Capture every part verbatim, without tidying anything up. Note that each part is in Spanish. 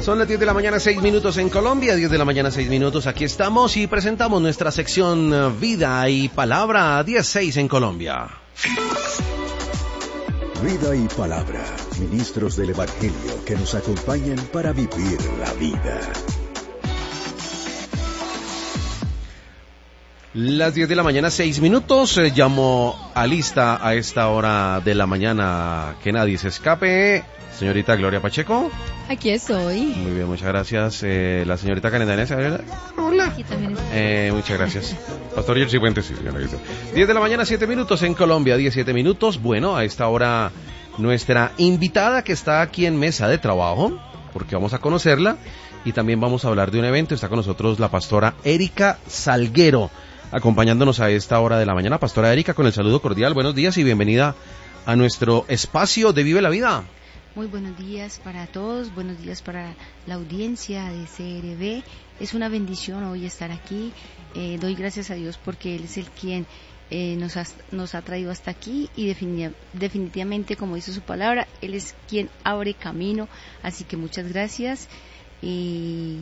Son las diez de la mañana, seis minutos en Colombia, diez de la mañana, seis minutos. Aquí estamos y presentamos nuestra sección Vida y Palabra, diez seis en Colombia. Vida y Palabra, ministros del Evangelio que nos acompañan para vivir la vida. Las diez de la mañana, seis minutos. Eh, llamo a lista a esta hora de la mañana, que nadie se escape. Señorita Gloria Pacheco. Aquí estoy. Muy bien, muchas gracias. Eh, la señorita Karen Danesa, ¿verdad? Hola. Aquí también estoy. Eh, muchas gracias. Pastor Jerzy Puentes, sí, señora. diez de la mañana, siete minutos en Colombia, diecisiete minutos. Bueno, a esta hora nuestra invitada que está aquí en mesa de trabajo, porque vamos a conocerla y también vamos a hablar de un evento. Está con nosotros la pastora Erika Salguero, acompañándonos a esta hora de la mañana. Pastora Erika, con el saludo cordial, buenos días y bienvenida a nuestro espacio de Vive la Vida. Muy buenos días para todos, buenos días para la audiencia de C R B. Es una bendición hoy estar aquí. Eh, doy gracias a Dios porque Él es el quien eh, nos, ha, nos ha traído hasta aquí y definitiv- definitivamente, como dice su palabra, Él es quien abre camino. Así que muchas gracias y,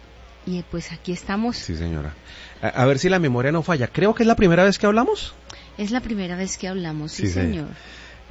y pues aquí estamos. Sí, señora. A, a ver si la memoria no falla. Creo que es la primera vez que hablamos. Es la primera vez que hablamos, sí, sí señor. Sí.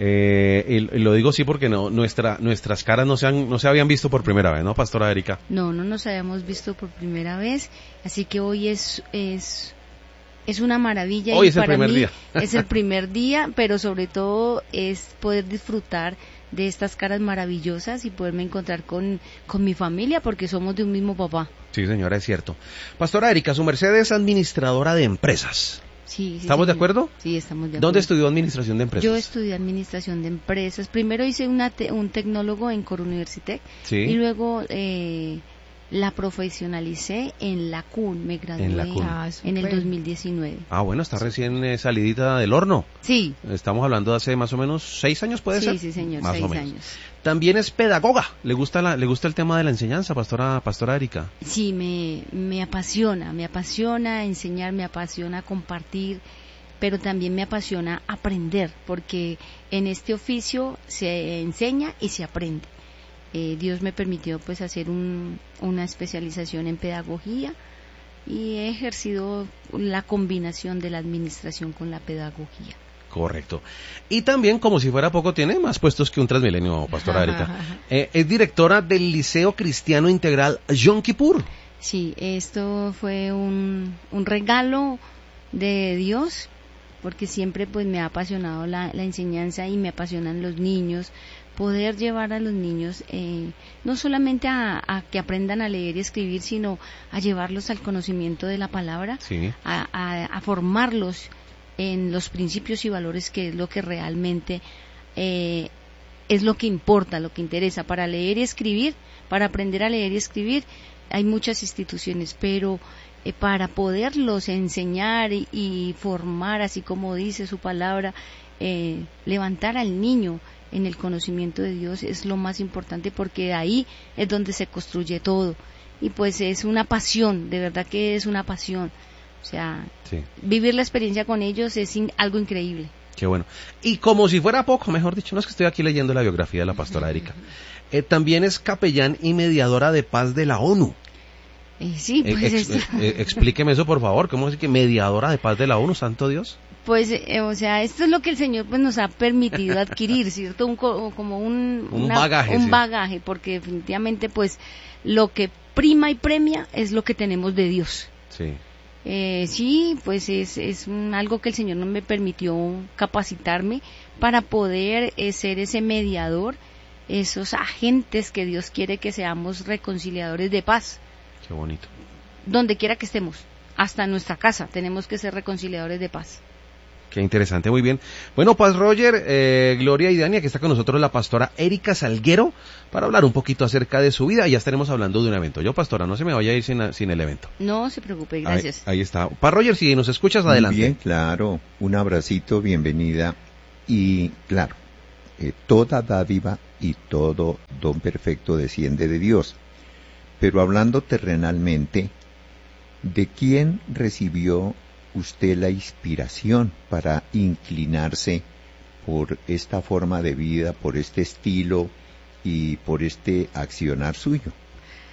Eh, y, y lo digo sí porque no, nuestra, nuestras caras no se, han, no se habían visto por primera vez, ¿no, pastora Erika? No, no nos habíamos visto por primera vez, así que hoy es es, es una maravilla. Hoy y es el para primer mí día. Es el primer día, pero sobre todo es poder disfrutar de estas caras maravillosas y poderme encontrar con, con mi familia, porque somos de un mismo papá. Sí, señora, es cierto. Pastora Erika, su merced es administradora de empresas. Sí, sí, ¿Estamos señor. de acuerdo? Sí, estamos de acuerdo. ¿Dónde estudió administración de empresas? Yo estudié administración de empresas. Primero hice una te- un tecnólogo en Cor Universitec. Sí. Y luego eh, la profesionalicé en la C U N. Me gradué En la en, C U N. Ah, en el súper. dos mil diecinueve. Ah, bueno, está recién eh, salidita del horno. Sí. Estamos hablando de hace más o menos seis años, ¿puede Sí, ser? sí, señor, Más seis o menos. años. También es pedagoga. ¿Le gusta la, le gusta el tema de la enseñanza, pastora, pastora Erika? Sí, me, me apasiona, me apasiona enseñar, me apasiona compartir, pero también me apasiona aprender, porque en este oficio se enseña y se aprende. Eh, Dios me permitió pues hacer un, una especialización en pedagogía y he ejercido la combinación de la administración con la pedagogía. Correcto. Y también, como si fuera poco, tiene más puestos que un Transmilenio, pastora Erika. Eh, es directora del Liceo Cristiano Integral Yom Kippur. Sí, esto fue un, un regalo de Dios, porque siempre pues me ha apasionado la, la enseñanza y me apasionan los niños, poder llevar a los niños eh, no solamente a, a que aprendan a leer y escribir, sino a llevarlos al conocimiento de la palabra, Sí. a, a, a formarlos en los principios y valores, que es lo que realmente eh, es lo que importa, lo que interesa. Para leer y escribir, para aprender a leer y escribir, hay muchas instituciones, pero eh, para poderlos enseñar y, y formar, así como dice su palabra, eh, levantar al niño en el conocimiento de Dios es lo más importante, porque ahí es donde se construye todo. Y pues es una pasión, de verdad que es una pasión. O sea, Sí. vivir la experiencia con ellos es in- algo increíble. Qué bueno. Y como si fuera poco, mejor dicho, no es que estoy aquí leyendo la biografía de la pastora Erika. Eh, también es capellán y mediadora de paz de la ONU. Eh, sí, Eh, pues, ex- es- eh, explíqueme eso, por favor. ¿Cómo es que mediadora de paz de la ONU, santo Dios? pues, eh, o sea, esto es lo que el Señor pues nos ha permitido adquirir, ¿cierto? Un, co- como un, Un una- bagaje, un sí. bagaje, porque definitivamente pues lo que prima y premia es lo que tenemos de Dios. Sí. Eh, sí, pues es, es un- algo que el Señor no me permitió capacitarme para poder eh, ser ese mediador, esos agentes que Dios quiere que seamos, reconciliadores de paz, Qué bonito. donde quiera que estemos, hasta en nuestra casa tenemos que ser reconciliadores de paz. Qué interesante, muy bien. Bueno, Paz Roger, eh, Gloria y Dani, aquí está con nosotros la pastora Erika Salguero para hablar un poquito acerca de su vida. Ya estaremos hablando de un evento. Yo, pastora, no se me vaya a ir sin, sin el evento. No se preocupe, gracias. Ahí, ahí está. Paz Roger, si nos escuchas, Muy adelante. bien, claro. Un abracito, bienvenida. Y claro, eh, toda dádiva y todo don perfecto desciende de Dios. Pero hablando terrenalmente, ¿de quién recibió usted la inspiración para inclinarse por esta forma de vida, por este estilo y por este accionar suyo?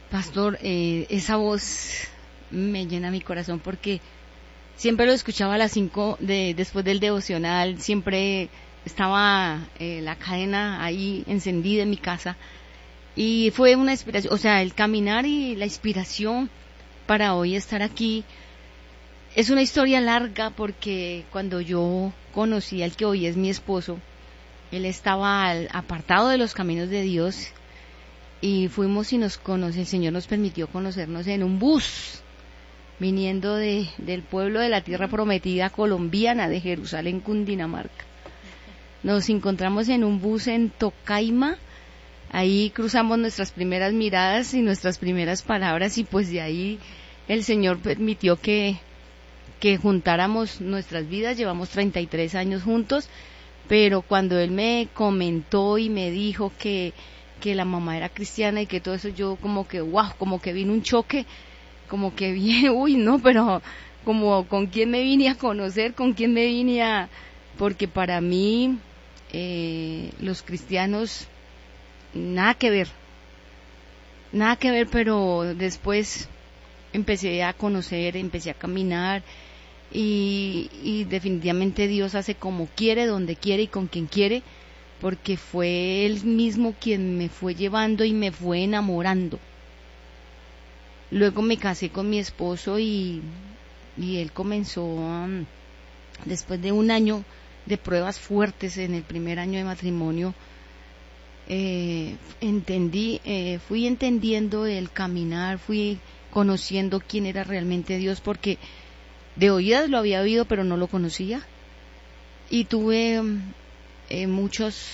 Pastor, eh, esa voz me llena mi corazón porque siempre lo escuchaba a las cinco de, después del devocional, siempre estaba eh, la cadena ahí encendida en mi casa y fue una inspiración, o sea, el caminar y la inspiración para hoy estar aquí. Es una historia larga porque cuando yo conocí al que hoy es mi esposo, él estaba al, apartado de los caminos de Dios y fuimos y nos conoce, el Señor nos permitió conocernos en un bus, viniendo de, del pueblo de la tierra prometida colombiana de Jerusalén, Cundinamarca. Nos encontramos en un bus en Tocaima, ahí cruzamos nuestras primeras miradas y nuestras primeras palabras y pues de ahí el Señor permitió que, que juntáramos nuestras vidas. Llevamos treinta y tres años juntos, pero cuando Él me comentó y me dijo que, que la mamá era cristiana y que todo eso, yo como que wow, como que vino un choque, como que bien, uy no, pero como con quién me vine a conocer, con quién me vine a, porque para mí eh, los cristianos nada que ver, nada que ver, pero después empecé a conocer, empecé a caminar y, y definitivamente Dios hace como quiere, donde quiere y con quien quiere, porque fue Él mismo quien me fue llevando y me fue enamorando. Luego me casé con mi esposo y, y él comenzó, um, después de un año de pruebas fuertes en el primer año de matrimonio, eh, entendí, eh, fui entendiendo el caminar, fui conociendo quién era realmente Dios, porque de oídas lo había oído, pero no lo conocía. Y tuve um, eh, muchos,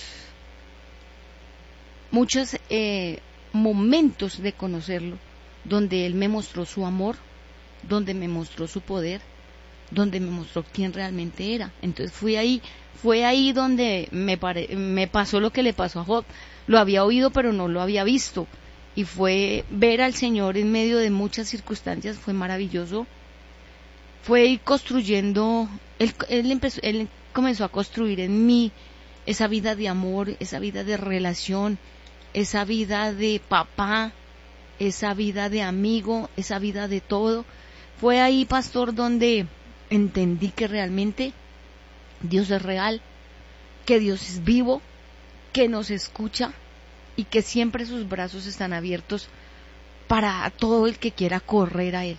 muchos eh, momentos de conocerlo, donde Él me mostró su amor, donde me mostró su poder, donde me mostró quién realmente era. Entonces fui ahí, fue ahí donde me, pare, me pasó lo que le pasó a Job. Lo había oído pero no lo había visto, y fue ver al Señor en medio de muchas circunstancias, fue maravilloso. Fue ir construyendo, él, él, empezó, él comenzó a construir en mí esa vida de amor, esa vida de relación, esa vida de papá, esa vida de amigo, esa vida de todo. Fue ahí, pastor, donde entendí que realmente Dios es real, que Dios es vivo, que nos escucha y que siempre sus brazos están abiertos para todo el que quiera correr a Él.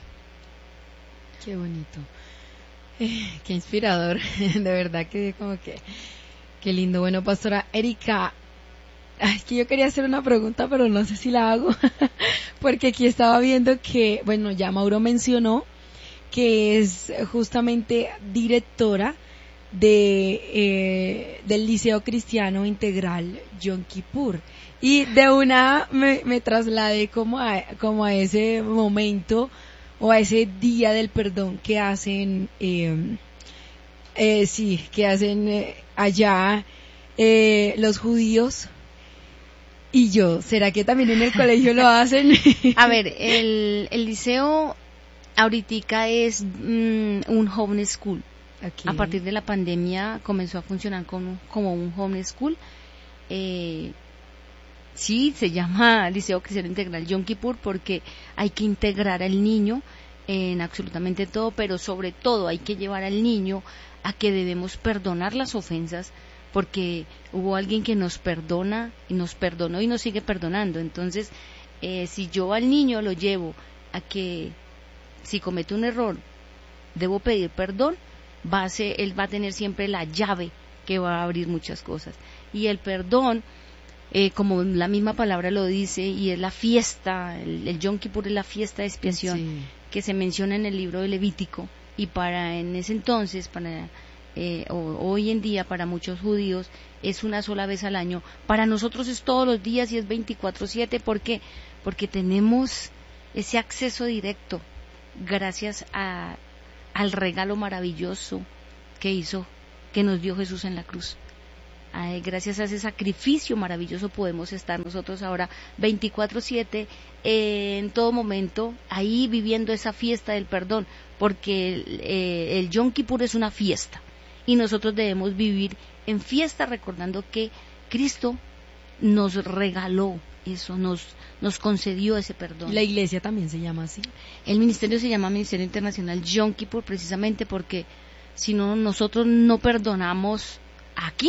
Qué bonito, eh, qué inspirador, de verdad que como que, qué lindo. Bueno, pastora Erika, es que yo quería hacer una pregunta, pero no sé si la hago, porque aquí estaba viendo que, bueno, ya Mauro mencionó que es justamente directora de eh, del Liceo Cristiano Integral Yom Kippur, y de una me, me trasladé como a, como a ese momento o a ese día del perdón que hacen, eh, eh, sí, que hacen eh, allá eh, los judíos. Y yo, ¿será que también en el colegio lo hacen? A ver, el, el liceo ahorita es mm, un home school. Okay. A partir de la pandemia comenzó a funcionar como, como un home school. Eh, sí, se llama Liceo Cristiano Integral Yom Kippur porque hay que integrar al niño en absolutamente todo, pero sobre todo hay que llevar al niño a que debemos perdonar las ofensas, porque hubo alguien que nos perdona y nos perdonó y nos sigue perdonando. Entonces, eh, si yo al niño lo llevo a que si comete un error debo pedir perdón, va a ser, él va a tener siempre la llave que va a abrir muchas cosas. Y el perdón, eh, como la misma palabra lo dice, y es la fiesta, el, el Yom Kippur es la fiesta de expiación, sí, que se menciona en el libro de Levítico, y para en ese entonces, para Eh, o, hoy en día para muchos judíos es una sola vez al año. Para nosotros es todos los días y es veinticuatro siete. ¿Por qué? Porque tenemos ese acceso directo gracias a, al regalo maravilloso que hizo, que nos dio Jesús en la cruz. Ay, gracias a ese sacrificio maravilloso podemos estar nosotros ahora veinticuatro siete eh, en todo momento ahí viviendo esa fiesta del perdón, porque el, eh, el Yom Kippur es una fiesta. Y nosotros debemos vivir en fiesta recordando que Cristo nos regaló eso, nos, nos concedió ese perdón. La iglesia también se llama así. El ministerio se llama Ministerio Internacional Yom Kippur precisamente porque si no nosotros no perdonamos aquí,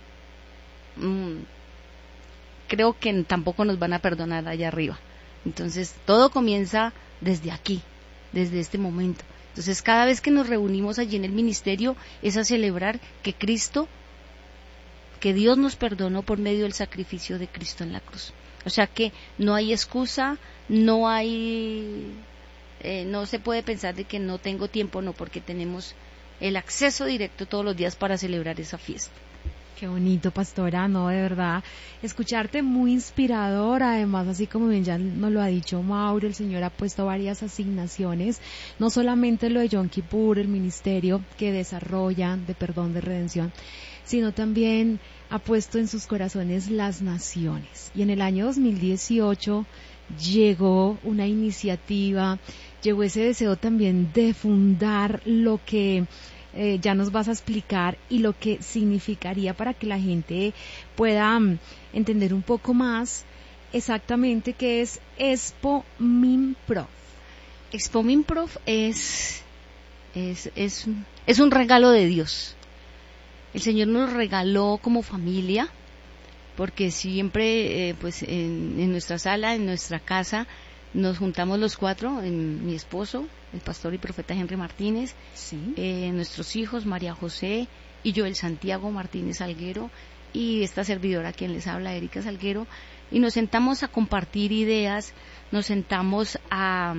mmm, creo que tampoco nos van a perdonar allá arriba. Entonces todo comienza desde aquí, desde este momento. Entonces cada vez que nos reunimos allí en el ministerio es a celebrar que Cristo, que Dios nos perdonó por medio del sacrificio de Cristo en la cruz. O sea que no hay excusa, no hay, eh, no se puede pensar de que no tengo tiempo, no, porque tenemos el acceso directo todos los días para celebrar esa fiesta. Qué bonito, pastora, no, de verdad, escucharte muy inspirador, además, así como bien ya nos lo ha dicho Mauro, el Señor ha puesto varias asignaciones, no solamente lo de Yom Kippur, el ministerio que desarrollan de perdón, de redención, sino también ha puesto en sus corazones las naciones. Y en el año dos mil dieciocho llegó una iniciativa, llegó ese deseo también de fundar lo que eh, ya nos vas a explicar y lo que significaría para que la gente pueda um, entender un poco más exactamente qué es Expo Minprof. Expo Minprof es, es, es, es un regalo de Dios. El Señor nos regaló como familia, porque siempre, eh, pues, en, en nuestra sala, en nuestra casa, nos juntamos los cuatro, en, mi esposo, el pastor y profeta Henry Martínez, sí. eh, nuestros hijos, María José y Joel Santiago Martínez Salguero, y esta servidora quien les habla, Erika Salguero, y nos sentamos a compartir ideas, nos sentamos a,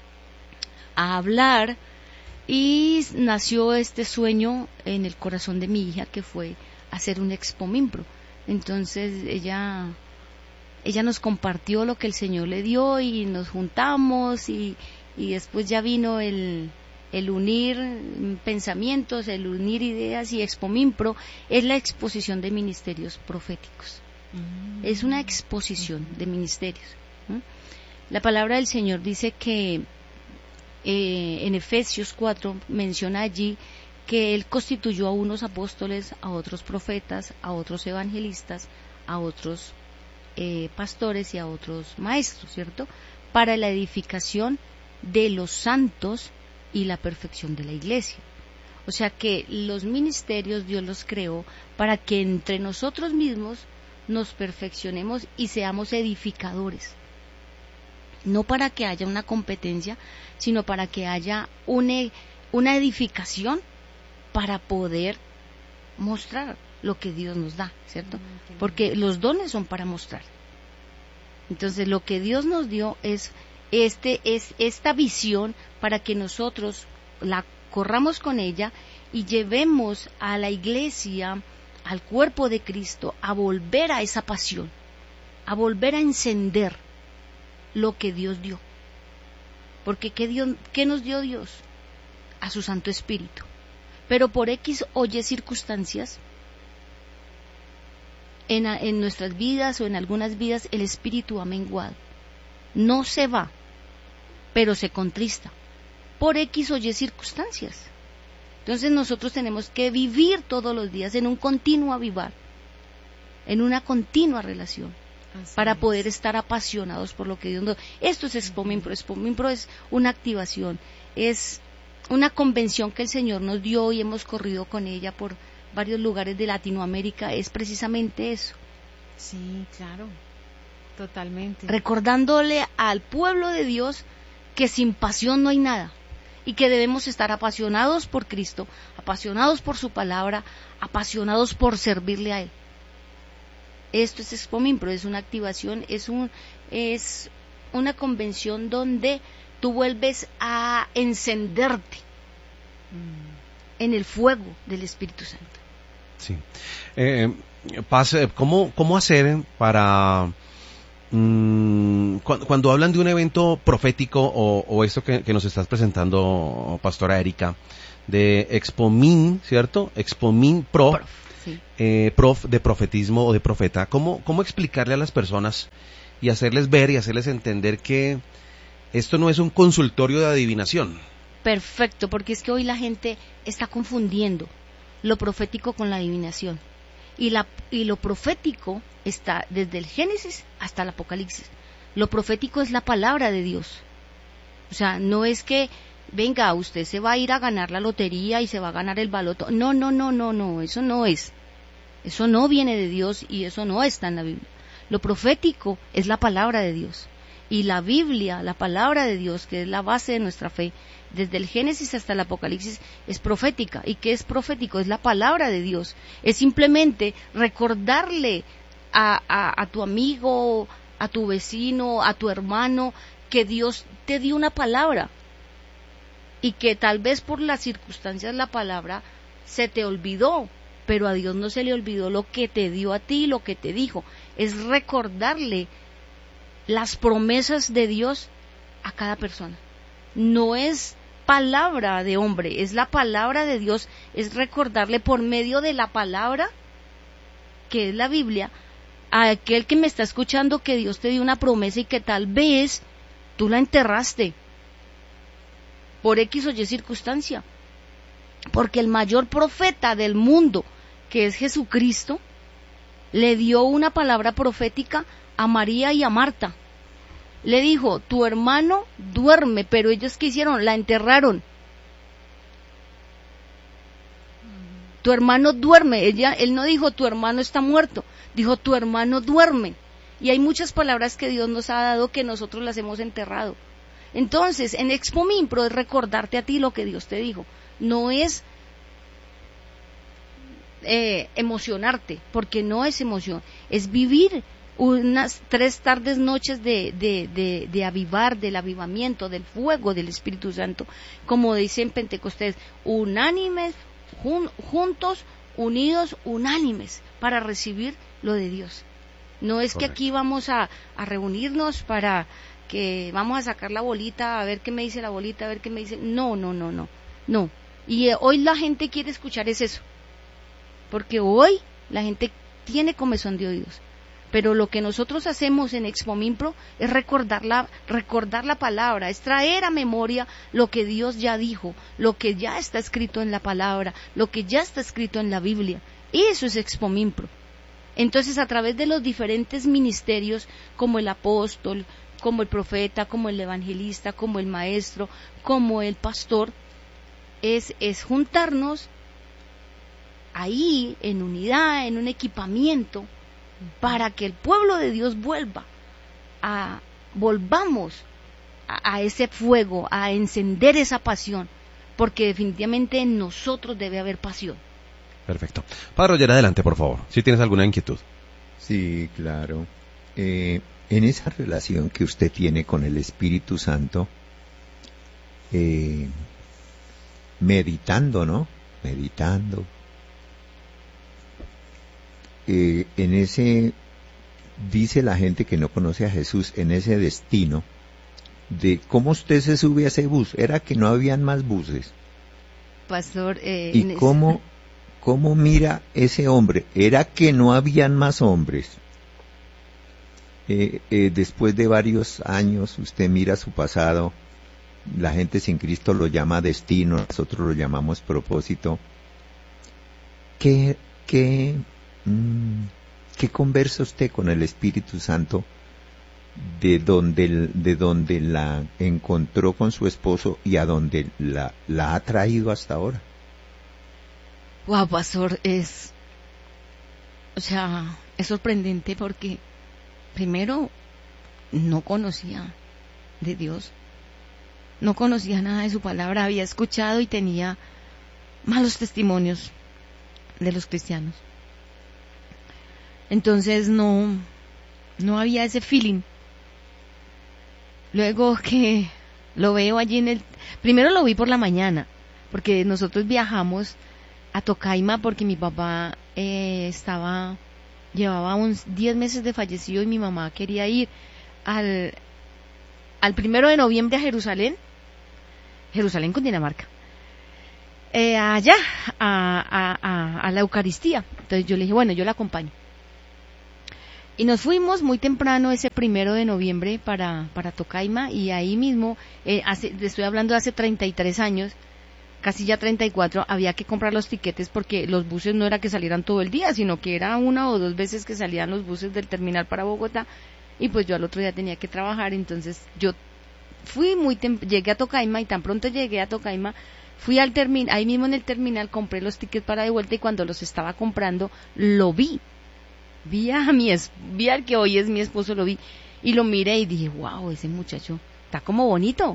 a hablar. Y nació este sueño en el corazón de mi hija, que fue hacer un Expo Minpro. Entonces ella ella nos compartió lo que el Señor le dio y nos juntamos y, y después ya vino el, el unir pensamientos, el unir ideas, y Expo Minpro es la exposición de ministerios proféticos. Mm. Es una exposición de ministerios. ¿Mm? La palabra del Señor dice que Eh, en Efesios cuatro menciona allí que Él constituyó a unos apóstoles, a otros profetas, a otros evangelistas, a otros eh, pastores y a otros maestros, ¿cierto? Para la edificación de los santos y la perfección de la iglesia. O sea que los ministerios Dios los creó para que entre nosotros mismos nos perfeccionemos y seamos edificadores. No para que haya una competencia, sino para que haya una, una edificación para poder mostrar lo que Dios nos da, ¿cierto? Porque los dones son para mostrar. Entonces, lo que Dios nos dio es este es esta visión para que nosotros la corramos con ella y llevemos a la iglesia, al cuerpo de Cristo, a volver a esa pasión, a volver a encender lo que Dios dio. Porque ¿qué, Dios, ¿qué nos dio Dios? A su Santo Espíritu. Pero por X o Y circunstancias, en, en nuestras vidas o en algunas vidas, el Espíritu ha menguado. No se va, pero se contrista. Por X o Y circunstancias. Entonces nosotros tenemos que vivir todos los días en un continuo avivar, en una continua relación. Así para es. Poder estar apasionados por lo que Dios nos... Esto es Expo Minpro. Expo Minpro es una activación, es una convención que el Señor nos dio y hemos corrido con ella por varios lugares de Latinoamérica. Es precisamente eso. Sí, claro, totalmente. Recordándole al pueblo de Dios que sin pasión no hay nada y que debemos estar apasionados por Cristo, apasionados por su palabra, apasionados por servirle a Él. Esto es Expo Minpro, es una activación, es un es una convención donde tú vuelves a encenderte mm. en el fuego del Espíritu Santo. Sí. Eh, Paz, ¿cómo, ¿Cómo hacer para... Mmm, cuando, cuando hablan de un evento profético o, o esto que, que nos estás presentando, Pastora Erika, de Expo Min, ¿cierto? Expo Minpro. Prof. Sí. Eh, prof de profetismo o de profeta, ¿cómo, ¿cómo explicarle a las personas y hacerles ver y hacerles entender que esto no es un consultorio de adivinación? Perfecto, porque es que hoy la gente está confundiendo lo profético con la adivinación Y, la, y lo profético está desde el Génesis hasta el Apocalipsis. Lo profético es la palabra de Dios. O sea, no es que, venga, usted se va a ir a ganar la lotería y se va a ganar el baloto. No, no, no, no, no, eso no es. Eso no viene de Dios y eso no está en la Biblia. Lo profético es la palabra de Dios. Y la Biblia, la palabra de Dios, que es la base de nuestra fe, desde el Génesis hasta el Apocalipsis, es profética. ¿Y qué es profético? Es la palabra de Dios. Es simplemente recordarle a, a, a tu amigo, a tu vecino, a tu hermano, que Dios te dio una palabra. Y que tal vez por las circunstancias la palabra se te olvidó, pero a Dios no se le olvidó lo que te dio a ti, lo que te dijo. Es recordarle las promesas de Dios a cada persona. No es palabra de hombre, es la palabra de Dios, es recordarle por medio de la palabra, que es la Biblia, a aquel que me está escuchando que Dios te dio una promesa y que tal vez tú la enterraste por X o Y circunstancia. Porque el mayor profeta del mundo, que es Jesucristo, le dio una palabra profética a María y a Marta. Le dijo, tu hermano duerme, pero ellos ¿qué hicieron? La enterraron. Tu hermano duerme. Ella, él no dijo, tu hermano está muerto. Dijo, tu hermano duerme. Y hay muchas palabras que Dios nos ha dado que nosotros las hemos enterrado. Entonces, en Expo Mimpro es recordarte a ti lo que Dios te dijo. No es eh, emocionarte, porque no es emoción. Es vivir unas tres tardes, noches de, de, de, de avivar, del avivamiento, del fuego del Espíritu Santo, como dice en Pentecostés, unánimes, jun, juntos, unidos, unánimes, para recibir lo de Dios. No es Correcto. Que aquí vamos a, a reunirnos para que vamos a sacar la bolita, a ver qué me dice la bolita, a ver qué me dice, no, no, no, no, no. Y eh, hoy la gente quiere escuchar es eso, porque hoy la gente tiene comezón de oídos. Pero lo que nosotros hacemos en Expo Mimpro es recordar la, recordar la palabra, es traer a memoria lo que Dios ya dijo, lo que ya está escrito en la palabra, lo que ya está escrito en la Biblia. Eso es Expo Mimpro. Entonces, a través de los diferentes ministerios, como el apóstol, como el profeta, como el evangelista, como el maestro, como el pastor, es, es juntarnos ahí en unidad, en un equipamiento, para que el pueblo de Dios vuelva a, volvamos a, a ese fuego, a encender esa pasión, porque definitivamente en nosotros debe haber pasión. Perfecto. Padre Roger, adelante, por favor, si tienes alguna inquietud. Sí, claro. Eh, en esa relación que usted tiene con el Espíritu Santo, eh, meditando, ¿no? Meditando. Eh, en ese, dice la gente que no conoce a Jesús, en ese destino, de cómo usted se sube a ese bus, era que no habían más buses. Pastor, eh, y cómo, cómo mira ese hombre, era que no habían más hombres. Eh, eh, después de varios años, usted mira su pasado, la gente sin Cristo lo llama destino, nosotros lo llamamos propósito. ¿Qué, qué, mmm, qué conversa usted con el Espíritu Santo de donde, de donde la encontró con su esposo y a donde la, la ha traído hasta ahora? Wow, pastor, es, o sea, es sorprendente porque primero no conocía de Dios, no conocía nada de su palabra, había escuchado y tenía malos testimonios de los cristianos. Entonces no, no había ese feeling. Luego que lo veo allí en el, primero lo vi por la mañana, porque nosotros viajamos a Tocaima porque mi papá eh, estaba, llevaba uns diez meses de fallecido y mi mamá quería ir al, al primero de noviembre a Jerusalén, Jerusalén con Dinamarca, eh, allá a, a, a, a la Eucaristía. Entonces yo le dije, bueno, yo la acompaño. Y nos fuimos muy temprano ese primero de noviembre para, para Tocaima, y ahí mismo, eh, hace, estoy hablando de hace treinta y tres años, casi ya treinta y cuatro, había que comprar los tiquetes porque los buses no era que salieran todo el día, sino que era una o dos veces que salían los buses del terminal para Bogotá, y pues yo al otro día tenía que trabajar. Entonces yo fui muy tem- llegué a Tocaima, y tan pronto llegué a Tocaima, fui al terminal, ahí mismo en el terminal compré los tickets para de vuelta, y cuando los estaba comprando lo vi, vi a mi es- vi al que hoy es mi esposo, lo vi y lo miré y dije, wow, ese muchacho está como bonito.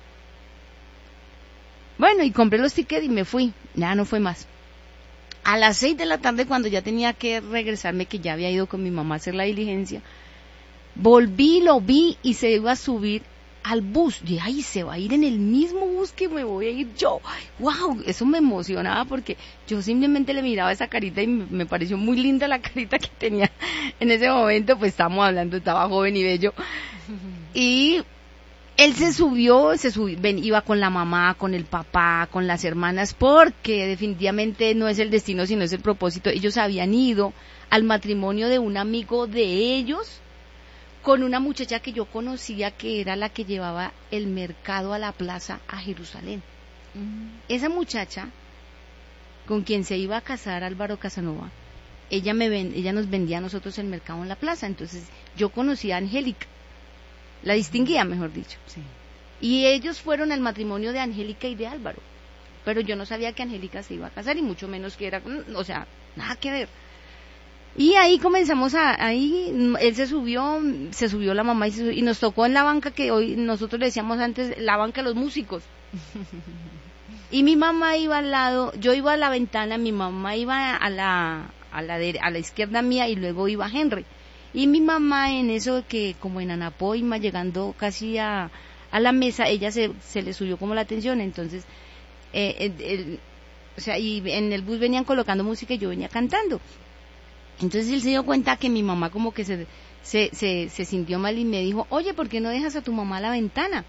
Bueno, y compré los tickets y me fui, nada, no fue más. A las seis de la tarde, cuando ya tenía que regresarme, que ya había ido con mi mamá a hacer la diligencia, volví, lo vi y se iba a subir al bus. Dije, ay, se va a ir en el mismo bus que me voy a ir yo. Wow, eso me emocionaba porque yo simplemente le miraba esa carita y me, me pareció muy linda la carita que tenía en ese momento. Pues estábamos hablando, estaba joven y bello. Y él se subió, se subió, ven, iba con la mamá, con el papá, con las hermanas, porque definitivamente no es el destino, sino es el propósito. Ellos habían ido al matrimonio de un amigo de ellos, con una muchacha que yo conocía, que era la que llevaba el mercado a la plaza a Jerusalén. Mm. Esa muchacha, con quien se iba a casar Álvaro Casanova, ella me ven, ella nos vendía a nosotros el mercado en la plaza. Entonces yo conocía a Angélica, la distinguía, mejor dicho. Sí. Y ellos fueron al matrimonio de Angélica y de Álvaro, pero yo no sabía que Angélica se iba a casar, y mucho menos que era, o sea, nada que ver. Y ahí comenzamos a, ahí él se subió, se subió la mamá y, se subió, y nos tocó en la banca que hoy nosotros le decíamos antes, la banca de los músicos. Y mi mamá iba al lado, yo iba a la ventana, mi mamá iba a la, a la, de, a la izquierda mía, y luego iba Henry. Y mi mamá, en eso que como en Anapoima, llegando casi a, a la mesa, ella se, se le subió como la atención. Entonces, eh, el, el, o sea, y en el bus venían colocando música y yo venía cantando. Entonces él se dio cuenta que mi mamá como que se, se, se, se sintió mal, y me dijo, oye, ¿por qué no dejas a tu mamá a la ventana?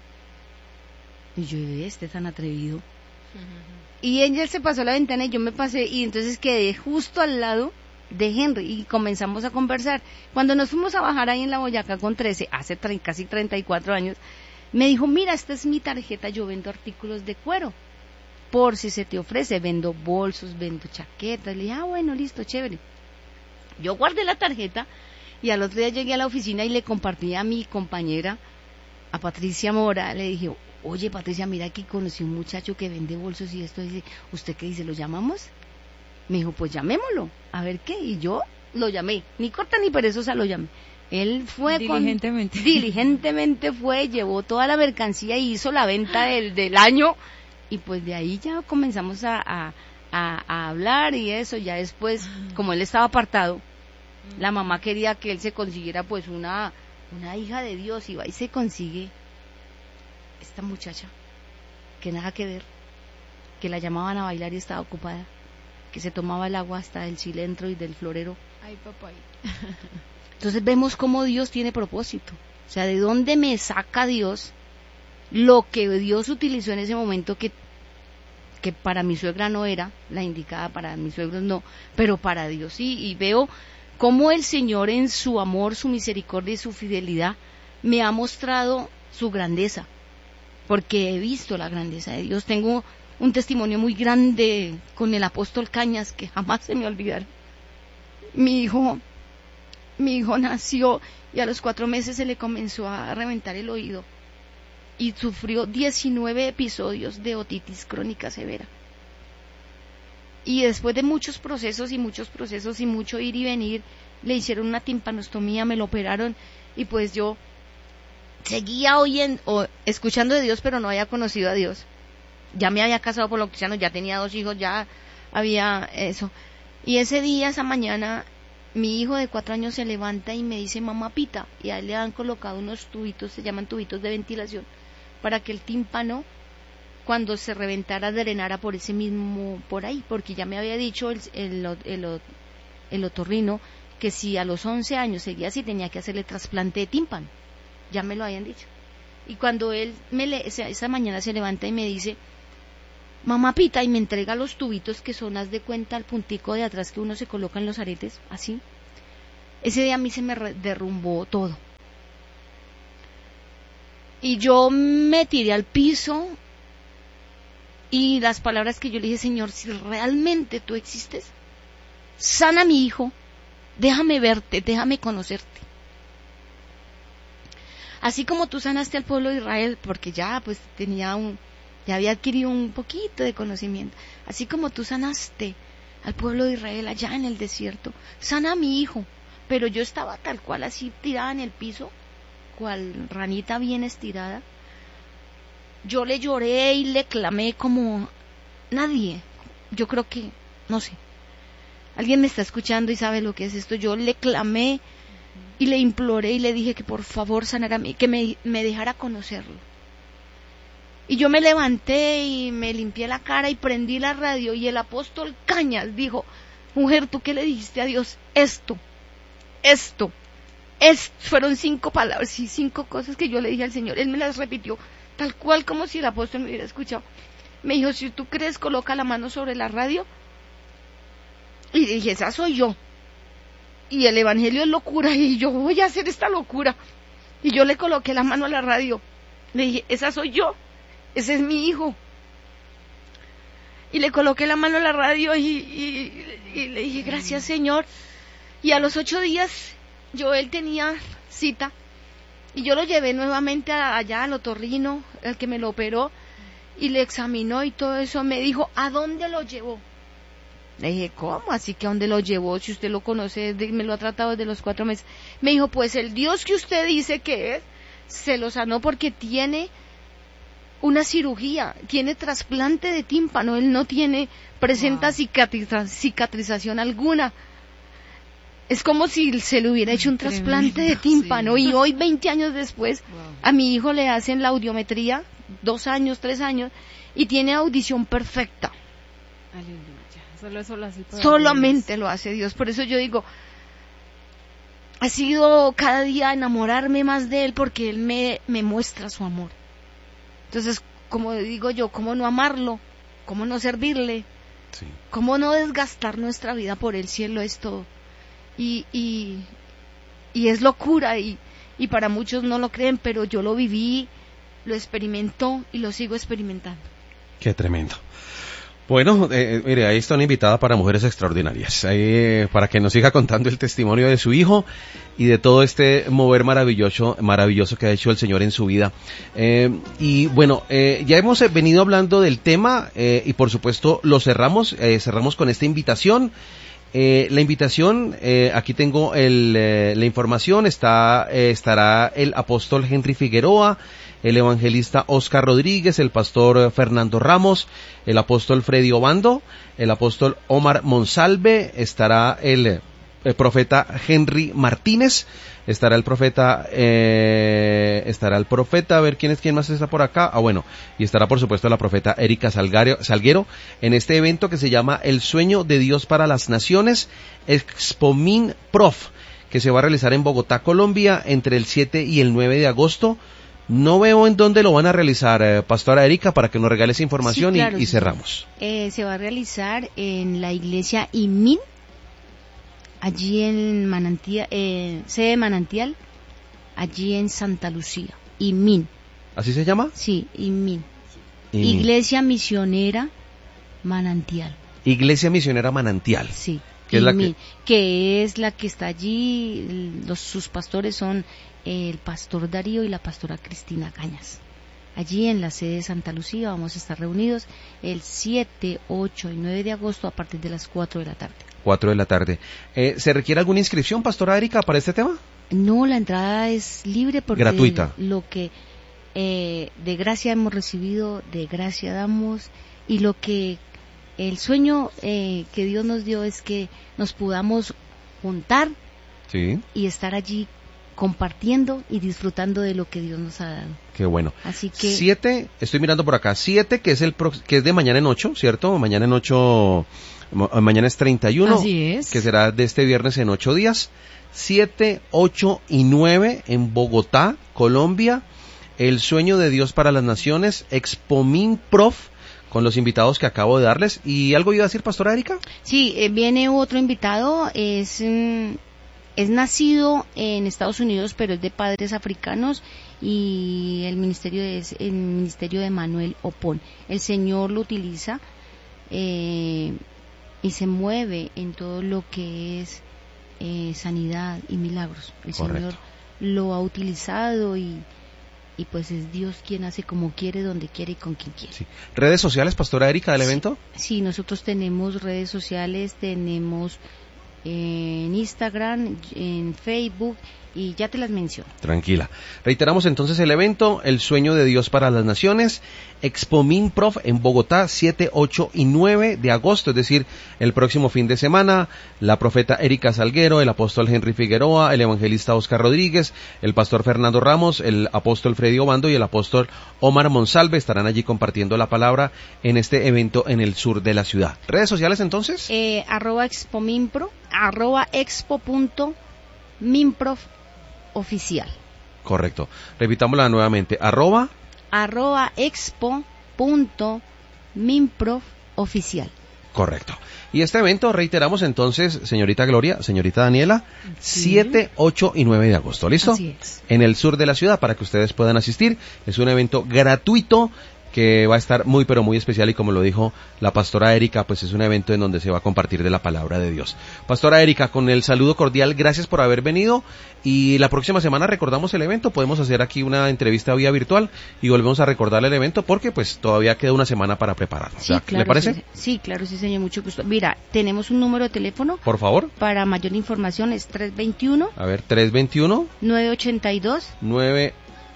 Y yo, este tan atrevido. Uh-huh. Y ella se pasó a la ventana y yo me pasé, y entonces quedé justo al lado de Henry y comenzamos a conversar. Cuando nos fuimos a bajar ahí en la Boyacá con trece, hace tre- casi treinta y cuatro años, me dijo, mira, esta es mi tarjeta, yo vendo artículos de cuero, por si se te ofrece, vendo bolsos, vendo chaquetas. Le dije, ah, bueno, listo, chévere. Yo guardé la tarjeta, y al otro día llegué a la oficina y le compartí a mi compañera, a Patricia Mora, le dije, oye, Patricia, mira, aquí conocí un muchacho que vende bolsos y esto. Dice, ¿usted qué dice? ¿Lo llamamos? Me dijo, pues llamémoslo, a ver qué. Y yo lo llamé, ni corta ni perezosa lo llamé. Él fue diligentemente. Con, diligentemente fue, llevó toda la mercancía y hizo la venta del, del año. Y pues de ahí ya comenzamos a, a, a, a hablar y eso. Ya después, como él estaba apartado, la mamá quería que él se consiguiera pues una, una hija de Dios, y va y se consigue esta muchacha, que nada que ver, que la llamaban a bailar y estaba ocupada, que se tomaba el agua hasta del cilantro y del florero. Ay, papá. Entonces vemos cómo Dios tiene propósito. O sea, de dónde me saca Dios lo que Dios utilizó en ese momento, que, que para mi suegra no era la indicada, para mis suegros no, pero para Dios sí. Y veo cómo el Señor, en su amor, su misericordia y su fidelidad, me ha mostrado su grandeza, porque he visto la grandeza de Dios. Tengo un testimonio muy grande con el apóstol Cañas, que jamás se me olvidará. Mi hijo, mi hijo nació, y a los cuatro meses se le comenzó a reventar el oído, y sufrió diecinueve episodios de otitis crónica severa. Y después de muchos procesos y muchos procesos y mucho ir y venir, le hicieron una timpanostomía, me lo operaron, y pues yo seguía oyendo, o escuchando de Dios, pero no había conocido a Dios. Ya me había casado por lo cristiano, ya tenía dos hijos, ya había eso. Y ese día, esa mañana, mi hijo de cuatro años se levanta y me dice, mamá Pita, y a él le han colocado unos tubitos, se llaman tubitos de ventilación, para que el tímpano, cuando se reventara, drenara por ese mismo, por ahí, porque ya me había dicho el, el, el, el otorrino que si a los once años seguía así, tenía que hacerle trasplante de tímpano, ya me lo habían dicho. Y cuando él, me le, esa, esa mañana se levanta y me dice, mamá Pita, y me entrega los tubitos que son, haz de cuenta, el puntico de atrás que uno se coloca en los aretes, así. Ese día a mí se me re- derrumbó todo. Y yo me tiré al piso, Y las palabras que yo le dije, Señor, si realmente tú existes, sana a mi hijo, déjame verte, déjame conocerte. Así como tú sanaste al pueblo de Israel, porque ya pues tenía un, ya había adquirido un poquito de conocimiento, así como tú sanaste al pueblo de Israel allá en el desierto, sana a mi hijo. Pero yo estaba tal cual así tirada en el piso, cual ranita bien estirada. Yo le lloré y le clamé como nadie. Yo creo que, no sé, alguien me está escuchando y sabe lo que es esto. Yo le clamé y le imploré y le dije que por favor sanara a mí, que me, me dejara conocerlo. Y yo me levanté y me limpié la cara y prendí la radio y el apóstol Cañas dijo, mujer, ¿tú qué le dijiste a Dios? Esto, esto, es, fueron cinco palabras y cinco cosas que yo le dije al Señor. Él me las repitió tal cual como si el apóstol me hubiera escuchado. Me dijo, si tú crees, coloca la mano sobre la radio. Y dije, esa soy yo. Y el evangelio es locura y yo voy a hacer esta locura. Y yo le coloqué la mano a la radio. Le dije, esa soy yo. Ese es mi hijo. Y le coloqué la mano a la radio y, y, y le dije, gracias Señor. Y a los ocho días, yo él tenía cita. Y yo lo llevé nuevamente a, allá al otorrino, el que me lo operó, y le examinó y todo eso. Me dijo, ¿a dónde lo llevó? Le dije, ¿cómo? Así que ¿a dónde lo llevó? Si usted lo conoce, me lo ha tratado desde los cuatro meses. Me dijo, pues el Dios que usted dice que es, se lo sanó porque tiene una cirugía, tiene trasplante de tímpano, él no tiene, presenta wow. cicatriza, cicatrización alguna. Es como si se le hubiera hecho un Tremendo, trasplante de tímpano, sí. Y hoy, veinte años después, wow. a mi hijo le hacen la audiometría, dos años, tres años, y tiene audición perfecta. Aleluya. Solo eso lo hace por Solamente Dios. Lo hace Dios. Por eso yo digo, ha sido cada día enamorarme más de Él, porque Él me, me muestra su amor. Entonces, como digo yo, ¿cómo no amarlo? ¿Cómo no servirle? Sí. ¿Cómo no desgastar nuestra vida por el cielo? Es todo. Y, y, y es locura y, y para muchos no lo creen, pero yo lo viví, lo experimentó y lo sigo experimentando. Qué tremendo. Bueno, eh, mire, ahí está una invitada para Mujeres Extraordinarias, eh, para que nos siga contando el testimonio de su hijo y de todo este mover maravilloso, maravilloso que ha hecho el Señor en su vida. Eh, y bueno, eh, ya hemos venido hablando del tema eh, y por supuesto lo cerramos, eh, cerramos con esta invitación. Eh, la invitación, eh, aquí tengo el, eh, la información, está, eh, estará el apóstol Henry Figueroa, el evangelista Oscar Rodríguez, el pastor Fernando Ramos, el apóstol Freddy Obando, el apóstol Omar Monsalve, estará el, el profeta Henry Martínez, estará el profeta, eh, estará el profeta, a ver quién es quién más está por acá, ah bueno, y estará por supuesto la profeta Erika Salgario, Salguero, en este evento que se llama El Sueño de Dios para las Naciones, Expomin Prof, que se va a realizar en Bogotá, Colombia, entre el siete y el nueve de agosto. No veo en dónde lo van a realizar, eh, Pastora Erika, para que nos regale esa información, sí, claro, y, y cerramos. Eh, se va a realizar en la iglesia Imin, allí en Manantial, eh, sede Manantial, allí en Santa Lucía, Imin. ¿Así se llama? Sí, Imin. Imin. Iglesia Misionera Manantial. Iglesia Misionera Manantial. Sí, que es, la que... que es la que está allí, los, sus pastores son el pastor Darío y la pastora Cristina Cañas. Allí en la sede de Santa Lucía vamos a estar reunidos el siete, ocho y nueve de agosto a partir de las cuatro de la tarde. cuatro de la tarde. Eh, ¿Se requiere alguna inscripción, Pastora Erika, para este tema? No, la entrada es libre porque gratuita. Lo que eh, de gracia hemos recibido, de gracia damos, y lo que el sueño eh, que Dios nos dio es que nos podamos juntar, sí, y estar allí compartiendo y disfrutando de lo que Dios nos ha dado. Qué bueno. Así que siete, estoy mirando por acá, siete que es el pro, que es de mañana en ocho, ¿cierto? Mañana en ocho, mañana es treinta y uno. Así es. Que será de este viernes en ocho días. siete, ocho y nueve en Bogotá, Colombia. El Sueño de Dios para las Naciones, Expomin Prof, con los invitados que acabo de darles. ¿Y algo iba a decir, Pastora Erika? Sí, eh, viene otro invitado, es... Mm, Es nacido en Estados Unidos, pero es de padres africanos y el ministerio de, el ministerio de Manuel Opón. El Señor lo utiliza eh, y se mueve en todo lo que es eh, sanidad y milagros. El Correcto. Señor lo ha utilizado y, y pues es Dios quien hace como quiere, donde quiere y con quien quiere. Sí. ¿Redes sociales, pastora Erika, del evento? Sí, nosotros tenemos redes sociales, tenemos eh, en Instagram, en Facebook, y ya te las menciono. Tranquila. Reiteramos entonces el evento, El Sueño de Dios para las Naciones, Expo Minprof en Bogotá, siete, ocho y nueve de agosto, es decir, el próximo fin de semana. La profeta Erika Salguero, el apóstol Henry Figueroa, el evangelista Oscar Rodríguez, el pastor Fernando Ramos, el apóstol Freddy Obando y el apóstol Omar Monsalve estarán allí compartiendo la palabra en este evento en el sur de la ciudad. ¿Redes sociales entonces? Eh, arroba Expo Minpro, arroba expo punto minprof oficial. Correcto. Repitámosla nuevamente. Arroba. Arroba expo punto minprof oficial. Correcto. Y este evento, reiteramos entonces, señorita Gloria, señorita Daniela, Sí. siete, ocho y nueve de agosto. ¿Listo? Así es. En el sur de la ciudad para que ustedes puedan asistir. Es un evento gratuito que va a estar muy pero muy especial y como lo dijo la pastora Erika, pues es un evento en donde se va a compartir de la palabra de Dios. Pastora Erika, con el saludo cordial, gracias por haber venido y la próxima semana recordamos el evento, podemos hacer aquí una entrevista vía virtual y volvemos a recordar el evento porque pues todavía queda una semana para prepararnos. Sí, ¿Ya? claro, ¿Le parece? Sí, sí, claro, sí, señor, mucho gusto. Mira, tenemos un número de teléfono Por favor. para mayor información, es tres veintiuno, A ver, tres veintiuno, nueve ochenta y dos, nueve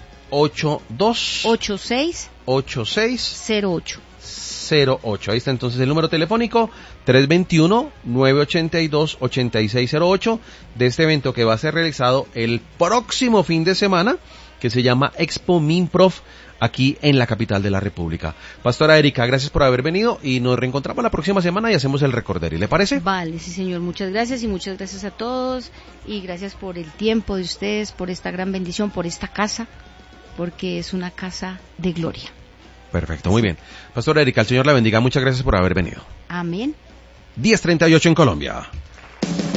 ocho dos, ochenta y seis ocho seis cero ocho. cero ocho. Ahí está entonces el número telefónico tres veintiuno, nueve ochenta y dos, ochenta y seis cero ocho de este evento que va a ser realizado el próximo fin de semana, que se llama Expo Minprof, aquí en la capital de la República. Pastora Erika, gracias por haber venido y nos reencontramos la próxima semana y hacemos el recorderis. ¿Le parece? Vale, sí, señor, muchas gracias y muchas gracias a todos y gracias por el tiempo de ustedes, por esta gran bendición, por esta casa, porque es una casa de gloria. Perfecto, muy bien. Pastora Erika, el Señor la bendiga. Muchas gracias por haber venido. Amén. diez treinta y ocho en Colombia.